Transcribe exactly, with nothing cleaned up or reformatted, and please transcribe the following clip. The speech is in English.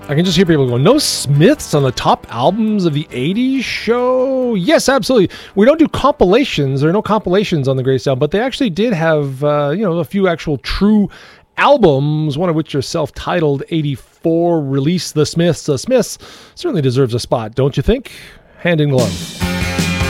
I can just hear people going, no Smiths on the top albums of the eighties show? Yes, absolutely. We don't do compilations. There are no compilations on the Greatest Album, but they actually did have, uh, you know, a few actual true albums, one of which are self-titled eighty-four release. The Smiths. The Smiths certainly deserves a spot, don't you think? Hand in glove.